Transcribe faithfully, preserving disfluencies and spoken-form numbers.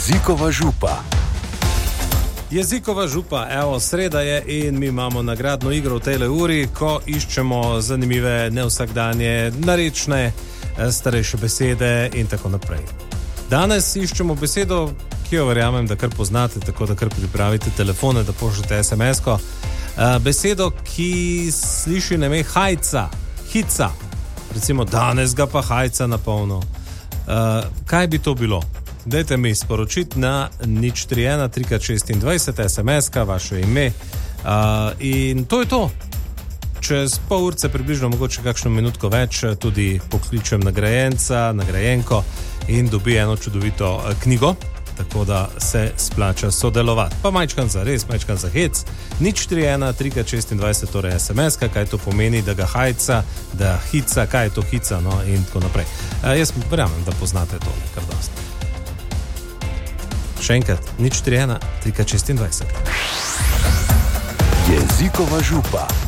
Jezikova župa. Jezikova župa, evo, sreda je in mi imamo nagradno igro v tejle uri, ko iščemo zanimive, nevsakdanje, narečne, starejše besede in tako naprej. Danes iščemo besedo, ki jo verjamem, da kar poznate, tako da kar pripravite telefone, da pošljete es em esko. Besedo, ki sliši na ime hajca, hica. Recimo, danes ga pa hajca na polno. Uh, kaj bi to bilo? Dajte mi sporočiti na nič tri ena tri šestindvajset es em eska, vaše ime. Uh, in to je to. Čez pol urce, približno mogoče kakšno minutko več, tudi pokličem nagrajenca, nagrajenko in dobi eno čudovito knjigo, tako da se splača sodelovati. Pa majčkan za res, majčkan za hec. nič tri ena tri šestindvajset, torej es em eska, kaj to pomeni, da ga hajca, da hica, kaj je to hica, no, in tako naprej. Uh, jaz verjamem, da poznate to kar dosti. Še enkrat, nič tri ena tri šestindvajset. Jezikova župa.